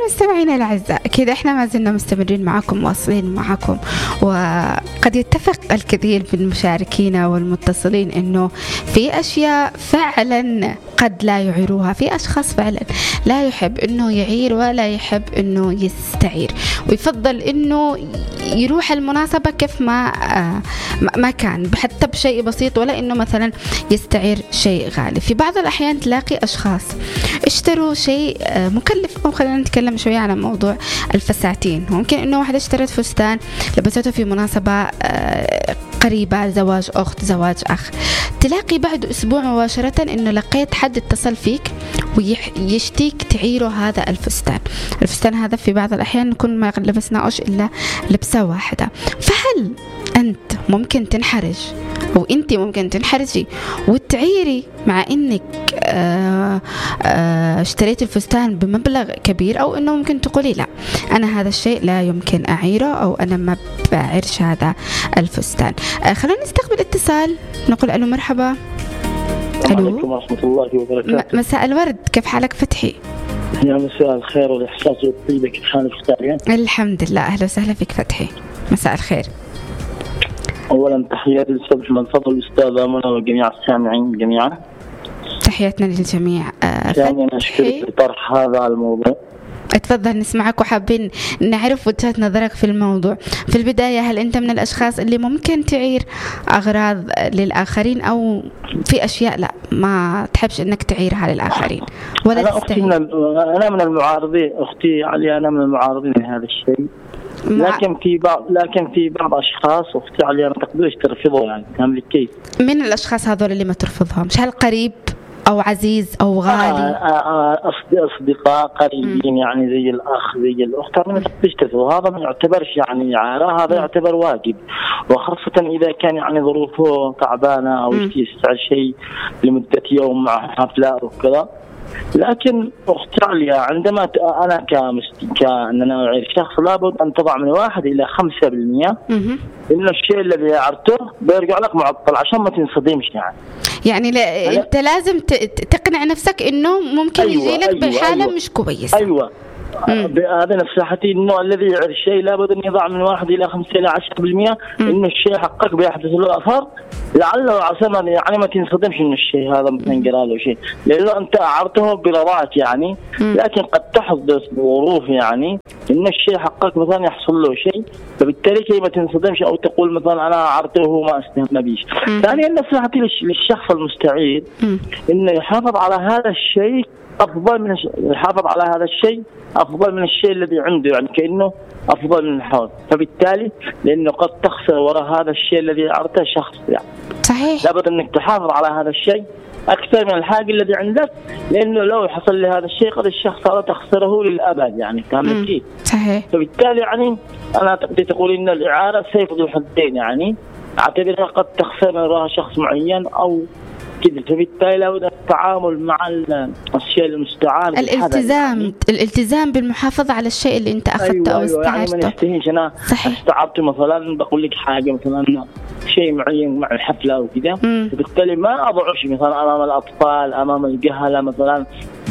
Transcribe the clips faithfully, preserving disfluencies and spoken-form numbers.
مستمعينا الأعزاء، كذا إحنا ما زلنا مستمرين معكم، واصلين معكم، وقد يتفق الكثير من المشاركين والمتصلين إنه في أشياء فعلا قد لا يعيروها، في أشخاص فعلا لا يحب إنه يعير ولا يحب إنه يستعير، ويفضل إنه يروح المناسبة كيف ما ما كان، حتى بشيء بسيط، ولا إنه مثلا يستعير شيء غالي. في بعض الأحيان تلاقي أشخاص اشتروا شيء مكلف، أو خلينا نتكلم شوية على موضوع الفساتين. ممكن إنه واحدة اشترت فستان لبسته في مناسبة قريبة، زواج أخت، زواج أخ، تلاقي بعد أسبوع مباشرة إنه لقيت حد اتصل فيك ويشتيك تعيره هذا الفستان. الفستان هذا في بعض الأحيان نكون ما لبسناش إلا لبسة واحدة. فهل أنت ممكن تنحرج، أو أنت ممكن تنحرجي وتعيري مع إنك آآ آآ اشتريت الفستان بمبلغ كبير، أو إنه ممكن تقولي لا أنا هذا الشيء لا يمكن أعيره، أو أنا ما بعيرش هذا الفستان؟ خلونا نستقبل اتصال، نقول ألو مرحبا. عليكم ورحمة الله وبركاته. مساء الورد، كيف حالك فتحي؟ يا مساء الخير والإحساس والطيبة، كيف حالك فتحي؟ الحمد لله، أهلا وسهلا فيك فتحي، مساء الخير. أولا تحياتي للأستاذ من فضل الأستاذة منى وجميع السامعين جميعا. تحياتنا للجميع. ثانيا أشكرك لطرح هذا الموضوع. اتفضل نسمعك، وحابين نعرف وجهة نظرك في الموضوع. في البداية، هل أنت من الأشخاص اللي ممكن تعير أغراض للآخرين، أو في أشياء لا ما تحبش أنك تعيرها للآخرين ولا أنا أختي من أنا من المعارضين أختي علي أنا من المعارضين لهذا الشيء، لكن في بعض لكن في بعض أشخاص أختي علي ما تقدرش ترفضه، يعني تعمل كيف؟ من الأشخاص هذول اللي ما ترفضهم؟ هل قريب أو عزيز أو غالي؟ آه آه أصدقاء قريبين، يعني زي الأخ زي الأخت، ما تقدرش ترفضه. هذا ما يعتبرش يعني عارة، هذا يعتبر واجب، وخاصة إذا كان يعني ظروفه تعبانة أو يستعد شيء لمدة يوم مع حفلة وكذا. لكن أختي عليا عندما أنا كمست كأننا أعير شخص لابد أن تضع من واحد إلى خمسة بالمئة إنه الشيء الذي عرته بيرجع لك معطل عشان ما تنصدمش. يعني يعني لا أنت لازم تقنع نفسك إنه ممكن أيوة يجي لك أيوة بحالة أيوة مش كويسة. أيوة هذا نصيحتي، إنه الذي يعرف الشيء لابد أن يضع من واحد إلى خمسة إلى عشرة بالمئة إنه الشيء حقك بيحدث له أثر، لعله عسى يعني ما تنصدمش إنه الشيء هذا مثلا جرى له شيء، لأنه أنت عرضته برضاك يعني، لكن قد تحدث ظروف يعني إن الشيء حقك مثلا يحصل له شيء، فبالتالي كي ما تنصدمش أو تقول مثلا أنا عرضته ما استهمنا بيش. ثانيا نصيحتي للشخص المستعير إنه يحافظ على هذا الشيء أفضل من يحافظ على هذا الشيء أفضل من الشيء الذي عنده، يعني كأنه أفضل من الحوض. فبالتالي لأنه قد تخسر وراء هذا الشيء الذي عرضته شخص، يعني صحيح لابد أنك تحافظ على هذا الشيء أكثر من الحاجة الذي عندك، لأنه لو حصل لهذا الشيء قد الشخص هذا تخسره للأبد، يعني فهمت كيف؟ صحيح. فبالتالي يعني أنا تقدر تقول إن الإعارة سيف ذو حدين، يعني أعتبرها قد تخسر من وراء شخص معين أو كده. فبالتالي لابد التعامل مع الشيء المستعار، الالتزام يعني. الالتزام بالمحافظة على الشيء اللي انت أخذته أيوة أو أيوة استعرته. يعني ما نستهينش أنا استعرت مثلا بقول لك حاجة مثلا شيء معين مع الحفلة وكده، فبالتالي ما أضعش مثلا أمام الأطفال أمام الجهلة مثلا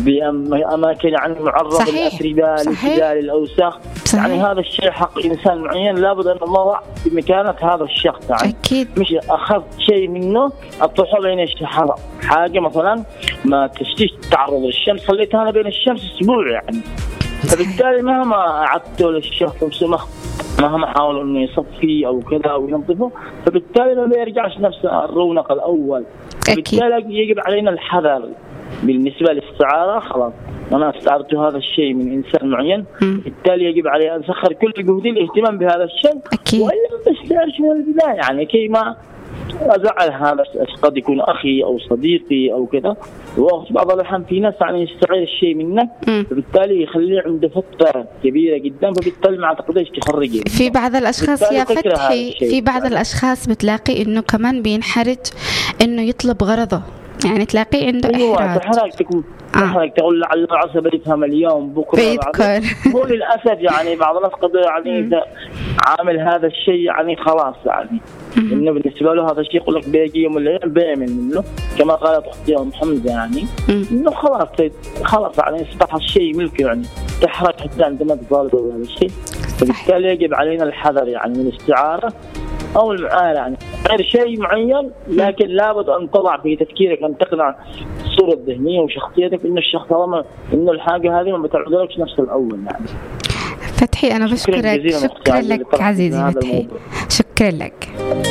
بأماكن يعني معرضة للأتربة للجدال الأوساخ. يعني هذا الشيء حق إنسان معين لابد أن نضع في مكانة هذا الشخص، يعني أكيد. مش أخذ شيء منه أطرحه بين الشحرة، حاجة مثلا ما تشتيش تعرض للشمس خليتها أنا بين الشمس أسبوع يعني. فبالتالي مهما أعدته للشخص وسمخ مهما حاولوا إنه يصفي أو كذا أو ينظفه، فبالتالي ما بيرجعش نفس الرونق الأول. فبالتالي يجب علينا الحذر بالنسبة للاستعارة. خلاص أنا استعرت هذا الشيء من إنسان معين، بالتالي يجب علي أن أسخر كل جهدي الاهتمام بهذا الشيء، وإلا ما بستعرش من البداية، يعني كي ما أزعل هذا قد يكون أخي أو صديقي أو كذا. وفي بعض الأحيان في ناس يعني يستعير الشيء منك، فبالتالي يخليه عنده فترة كبيرة جدا، فبالتالي ما تقدرش تخرجه. في بعض الأشخاص يا فتحي في بعض الأشخاس بتلاقي إنه كمان بينحرج إنه يطلب غرضه، يعني تلاقي عنده أيوة إحراج. تحرك تكون تحرك تقول لعل العصا بيفهم اليوم بكرة بيذكر. هو للأسف يعني بعض الناس قد يعني عامل هذا الشيء يعني خلاص، يعني إنه بالنسبة له هذا الشيء يقول لك بيجي يوم الليل بيأمن منه، كما قالت أختي أم حمزة يعني إنه خلاص خلاص يعني أصبح الشيء ملكه، يعني تحرك حتى عندما تطالب بهذا الشيء. فبالتالي يجب علينا الحذر يعني من الاستعارة أو المعايرة، يعني غير شيء معين، لكن لابد أن تضع في تفكيرك أن تقنع الصورة الذهنية وشخصيتك إنه الشخص هذا إنه الحاجة هذه ما بتعودلكش نفس الأول. يعني فتحي أنا بشكرك، شكرا لك عزيزي فتحي، شكرا لك.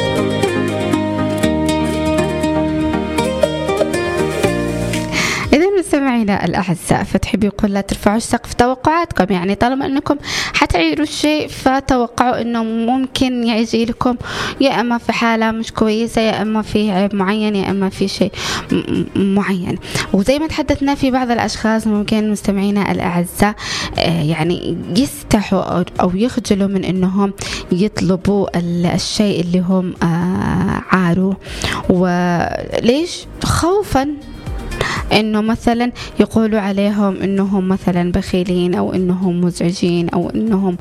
إذا مستمعينا الأعزاء، فتحي بيقول لا ترفعوا سقف توقعاتكم، يعني طالما أنكم حتعيروا الشيء فتوقعوا أنه ممكن يجي لكم يا إما في حالة مش كويسة، يا إما في عيب معين، يا إما في شيء معين. وزي ما تحدثنا في بعض الأشخاص ممكن مستمعينا الأعزاء يعني يستحوا أو يخجلوا من أنهم يطلبوا الشيء اللي هم عاروه. وليش؟ خوفا انه مثلا يقولوا عليهم انهم مثلا بخيلين او انهم مزعجين او انهم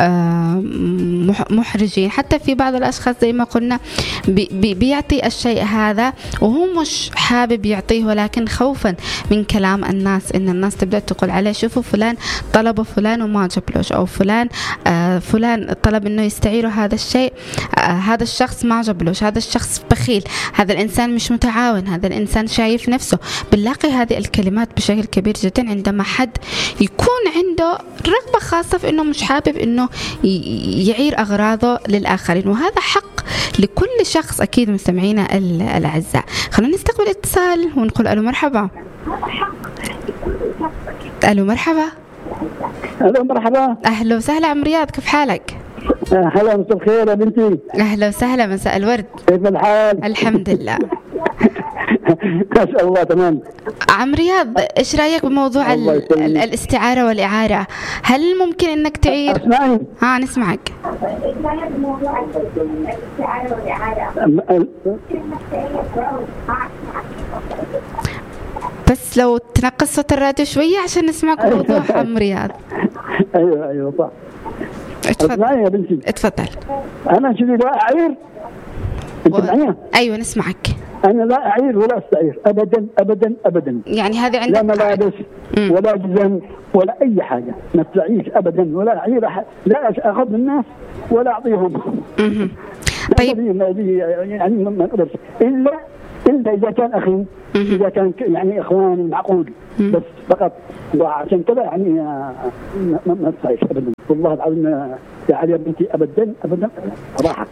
محرجين. حتى في بعض الاشخاص زي ما قلنا بي بيعطي الشيء هذا وهو مش حابب يعطيه، ولكن خوفا من كلام الناس، ان الناس تبدأ تقول عليه شوفوا فلان طلب فلان وما جبلوش، او فلان آه فلان طلب انه يستعيره هذا الشيء، آه هذا الشخص ما جبلوش، هذا الشخص بخيل، هذا الانسان مش متعاون، هذا الانسان شايف نفسه. بنلاقي هذه الكلمات بشكل كبير جدا عندما حد يكون عنده رغبة خاصة في انه مش حابب انه يعير اغراضه للاخرين، وهذا حق لكل شخص اكيد. مستمعينا الاعزاء، خلونا نستقبل اتصال ونقول الو مرحبا. الو مرحبا. الو مرحبا. اهلا وسهلا عم رياض، كيف حالك؟ هلا مساء الخير يا بنتي. اهلا وسهلا، مساء الورد. كيف الحال؟ الحمد لله. ما شاء الله تمام. عم رياض، ايش رايك بموضوع الاستعاره والاعاره؟ هل ممكن انك تعير؟ اسمعني. ها نسمعك. بس لو تنقص صوت الراديو شويه عشان نسمعك بوضوح عم رياض. ايوه ايوه صح. اسمعي يا بنتي. اتفضل. انا شدي لا اعير. انت و... معايا؟ ايوه نسمعك. انا لا اعير ولا استعير ابدا ابدا ابدا. يعني هذه عندك لا ملابس ولا جزم ولا اي حاجه، ما تعيش ابدا ولا اعير أحد. لا اخذ من الناس ولا اعطيهم. طيب يعني ما اقدرش الا الا اذا كان اخي، اذا كان يعني اخواني معقول بس فقط. وعشان كذا يعني ما ما تعيش ابدا والله العظيم يا علي بنتي ابدا ابدا صراحه.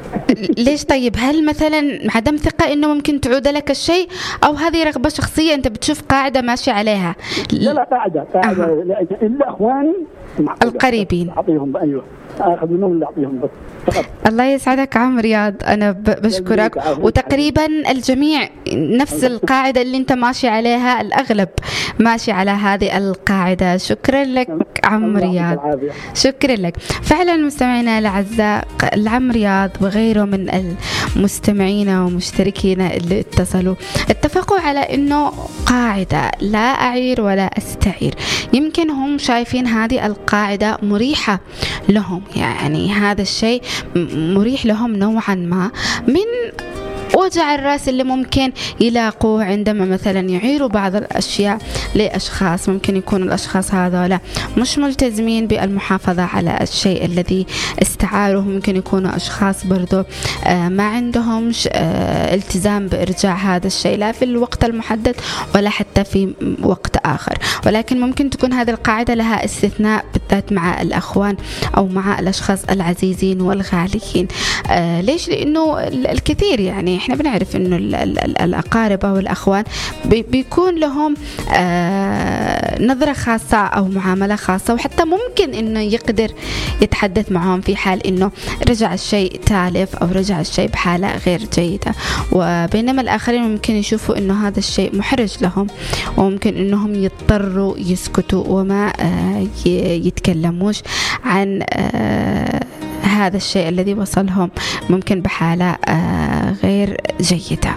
ليش طيب؟ هل مثلا عدم ثقة انه ممكن تعود لك الشيء، او هذه رغبة شخصية انت بتشوف قاعدة ماشي عليها؟ لا لا قاعدة قاعدة أه. الا اخواني القريبين اعطيهم. ايوه اخذ منهم اللي اعطيهم بس فقط. الله يسعدك عم رياض، انا بشكرك. وتقريبا الجميع نفس القاعدة اللي انت ماشي عليها، الاغلب ماشي على هذه القاعدة. شكرا لك عم رياض، شكرا لك. فعلا مستمعينا الاعزاء، العم رياض وغيره من المستمعين ومشتركين اللي اتصلوا اتفقوا على انه قاعدة لا اعير ولا استعير. يمكن هم شايفين هذه القاعدة مريحة لهم، يعني هذا الشيء مريح لهم نوعا ما من وجع الرأس اللي ممكن يلاقوه عندما مثلا يعيروا بعض الأشياء لأشخاص. ممكن يكون الأشخاص هذولا مش ملتزمين بالمحافظة على الشيء الذي استعاروه، ممكن يكونوا أشخاص برضو ما عندهمش التزام بإرجاع هذا الشيء لا في الوقت المحدد ولا حتى في وقت آخر. ولكن ممكن تكون هذه القاعدة لها استثناء بالذات مع الأخوان أو مع الأشخاص العزيزين والغاليين. ليش؟ لأنه الكثير يعني احنا بنعرف انه الاقارب او الاخوان بيكون لهم آه نظرة خاصة او معاملة خاصة، وحتى ممكن انه يقدر يتحدث معهم في حال انه رجع الشيء تالف او رجع الشيء بحالة غير جيدة. وبينما الاخرين ممكن يشوفوا انه هذا الشيء محرج لهم، وممكن انهم يضطروا يسكتوا وما آه يتكلموش عن آه هذا الشيء الذي وصلهم ممكن بحالة آه غير جيدة.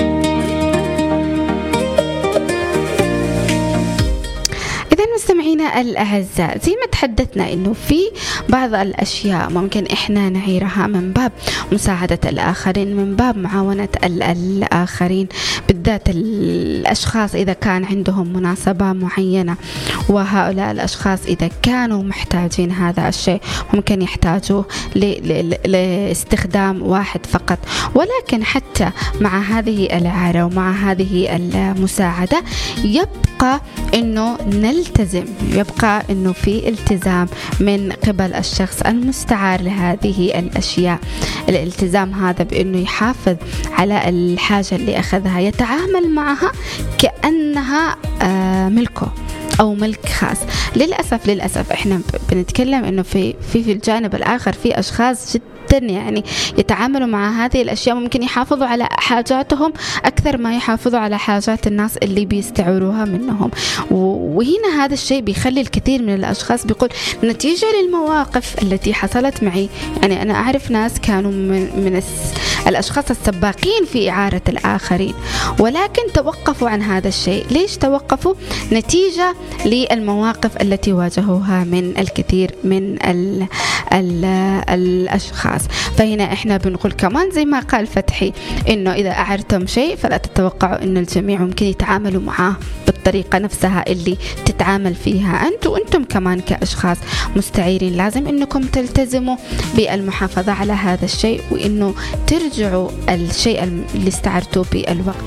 إذن مستمعينا مستمعينا الأعزاء، زي ما تحدثنا إنه في بعض الأشياء ممكن إحنا نعيرها من باب مساعدة الآخرين، من باب معاونة الآخرين، بالذات الأشخاص إذا كان عندهم مناسبة معينة، وهؤلاء الأشخاص إذا كانوا محتاجين هذا الشيء ممكن يحتاجوه لاستخدام واحد فقط. ولكن حتى مع هذه الإعارة ومع هذه المساعدة يبقى إنه نلتزم، يبقى إنه في التزام من قبل الشخص المستعار لهذه الأشياء. الالتزام هذا بإنه يحافظ على الحاجة اللي أخذها، يتعامل معها كأنها ملكه أو ملك خاص. للأسف للأسف إحنا بنتكلم إنه في في في الجانب الآخر في أشخاص جدا يعني يتعاملوا مع هذه الأشياء، ممكن يحافظوا على حاجاتهم أكثر ما يحافظوا على حاجات الناس اللي بيستعروها منهم. وهنا هذا الشيء بيخلي الكثير من الأشخاص بيقول نتيجة للمواقف التي حصلت معي، يعني أنا أعرف ناس كانوا من, من الأشخاص السباقين في إعارة الآخرين، ولكن توقفوا عن هذا الشيء. ليش توقفوا؟ نتيجة للمواقف التي واجهوها من الكثير من ال ال الأشخاص. فهنا إحنا بنقول كمان زي ما قال فتحي إنه إذا أعرتم شيء فلا تتوقعوا إن الجميع ممكن يتعاملوا معه بالطريقة نفسها اللي تتعامل فيها أنت. وأنتم كمان كأشخاص مستعيرين لازم إنكم تلتزموا بالمحافظة على هذا الشيء، وإنه ترجعوا الشيء اللي استعرتوا بالوقت.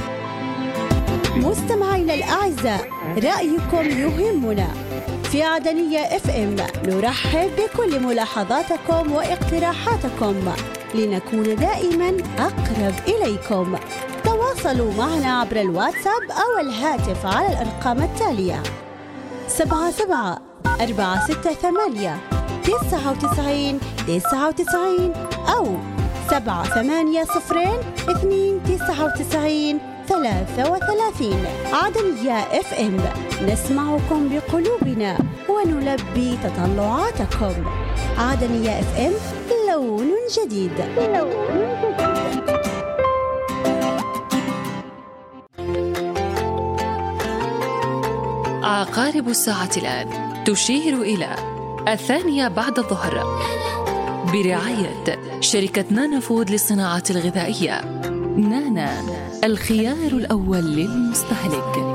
مستمعينا الأعزاء، رأيكم يهمنا. في عدنية اف ام نرحب بكل ملاحظاتكم واقتراحاتكم لنكون دائما أقرب إليكم. تواصلوا معنا عبر الواتساب أو الهاتف على الأرقام التالية: سبعة سبعة أربعة ستة ثمانية تسعة وتسعين تسعة وتسعين أو سبعة ثمانية صفرين اثنين تسعة وتسعين ثلاثة وثلاثين. عدنية اف ام، نسمعكم بقلوبنا ونلبي تطلعاتكم. عدنية اف ام، لون جديد. عقارب الساعة الآن تشير إلى الثانية بعد الظهر، برعاية شركة نانا فود للصناعات الغذائية. نانا، الخيار الأول للمستهلك.